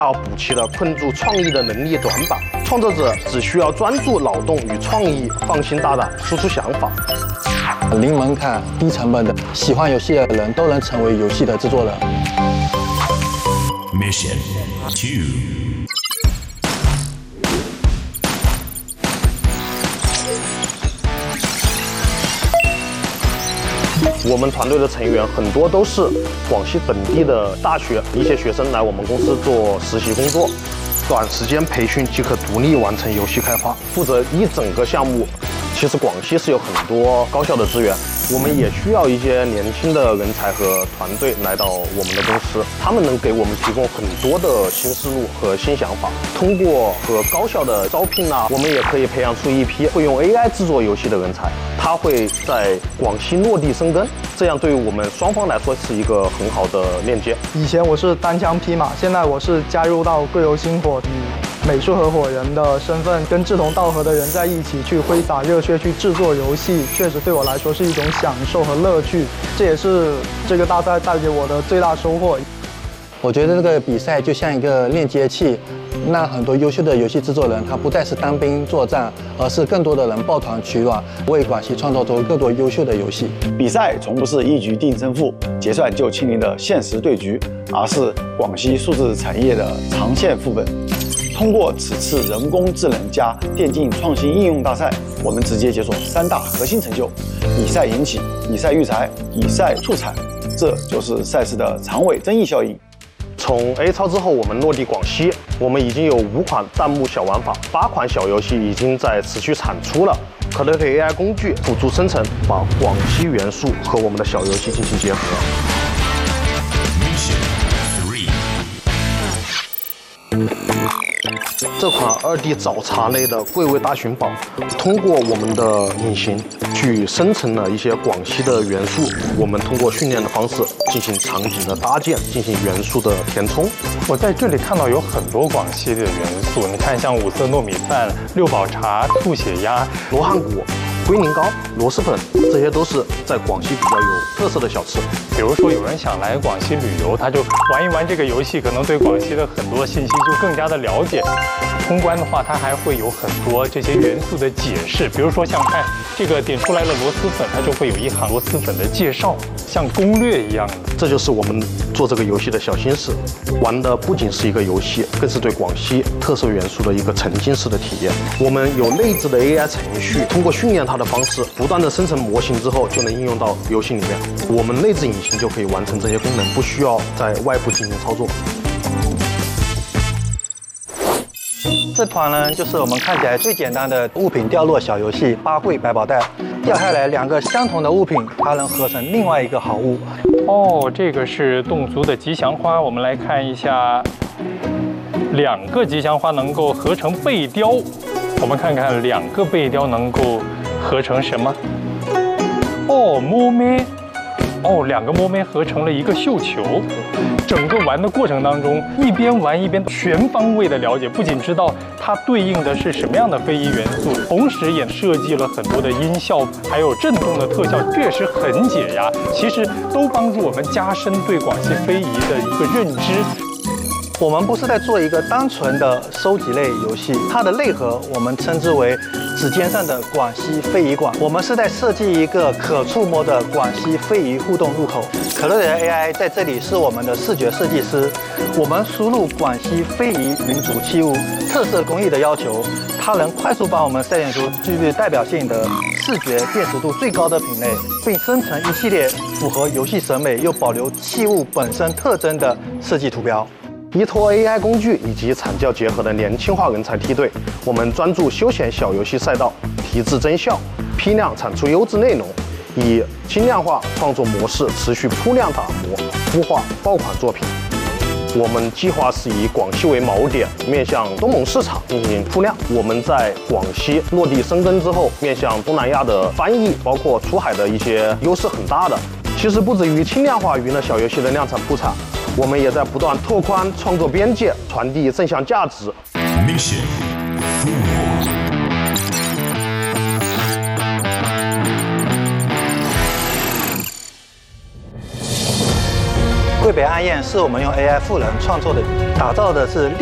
要补齐了困住创意的能力短板。创作者只需要专注劳动与创意，放心大胆输出想法。 零门槛、低成本的，喜欢游戏的人都能成为游戏的制作人。 Mission 2。 我们团队的成员很多都是广西本地的大学一些学生来我们公司做实习工作，短时间培训即可独立完成游戏开发，负责一整个项目。其实广西是有很多高校的资源，我们也需要一些年轻的人才和团队来到我们的公司，他们能给我们提供很多的新思路和新想法。通过和高校的招聘我们也可以培养出一批会用 AI 制作游戏的人才，他会在广西落地生根，这样对于我们双方来说是一个很好的链接。 以前我是单枪匹马，现在我是加入到贵游星火，以美术合伙人的身份，跟志同道合的人在一起去挥洒热血去制作游戏，确实对我来说是一种享受和乐趣，这也是这个大赛带给我的最大收获。 我觉得这个比赛就像一个链接器，让很多优秀的游戏制作人，他不再是单兵作战，而是更多的人抱团取暖，为广西创造出更多优秀的游戏。 比赛从不是一局定胜负、结算就清零的现实对局，而是广西数字产业的长线副本。通过此次人工智能加电竞创新应用大赛，我们直接解锁3大核心成就：以赛引起、以赛育才、以赛促产。这就是赛事的长尾增益效应。 从 A 超之后，我们落地广西，我们已经有5款弹幕小玩法，8款小游戏已经在持续产出了。可乐的 AI 工具辅助生成，把广西元素和我们的小游戏进行结合。这款2D 找茬类的贵味大寻宝，通过我们的引擎去生成了一些广西的元素，我们通过训练的方式进行场景的搭建，进行元素的填充。 我在这里看到有很多广西的元素，你看像五色糯米饭、六宝茶、醋血鸭、 罗汉果、龟苓膏、螺蛳粉，这些都是在广西比较有特色的小吃。 比如说有人想来广西旅游，他就玩一玩这个游戏，可能对广西的很多信息就更加的了解。通关的话，它还会有很多这些元素的解释，比如说像看这个点出来了螺蛳粉，它就会有一行螺蛳粉的介绍，像攻略一样的。 这就是我们做这个游戏的小心思，玩的不仅是一个游戏，更是对广西特色元素的一个沉浸式的体验。我们有内置的 AI 程序，通过训练它的方式，不断的生成模型之后，就能应用到游戏里面。我们内置引擎就可以完成这些功能，不需要在外部进行操作。 这款呢，就是我们看起来最简单的物品掉落小游戏八会百宝袋，掉下来2个相同的物品，它能合成另外一个好物。 哦，这个是侗族的吉祥花，我们来看一下，2个吉祥花能够合成背雕，我们看看2个背雕能够合成什么？哦，摸咩。哦，2个摸咩合成了一个绣球。整个玩的过程当中，一边玩一边全方位的了解，不仅知道它对应的是什么样的非遗元素，同时也设计了很多的音效，还有震动的特效，确实很解压。其实都帮助我们加深对广西非遗的一个认知。 我们不是在做一个单纯的收集类游戏，它的内核我们称之为指尖上的广西非遗馆。我们是在设计一个可触摸的广西非遗互动入口。可乐的 AI 在这里是我们的视觉设计师，我们输入广西非遗民族器物特色工艺的要求，它能快速帮我们筛选出具备代表性的视觉辨识度最高的品类，并生成一系列符合游戏审美又保留器物本身特征的设计图标。 依托 AI 工具以及产教结合的年轻化人才梯队，我们专注休闲小游戏赛道，提质增效，批量产出优质内容，以精量化创作模式持续铺量打磨，孵化爆款作品。我们计划是以广西为锚点，面向东盟市场进行铺量。我们在广西落地生根之后，面向东南亚的翻译，包括出海的一些优势很大的。其实不止于轻量化娱乐小游戏的量产铺产，我们也在不断拓宽创作边界，传递正向价值。 Mission 4。 贵渭北暗焰是我们用 AI 赋能创作的，打造的是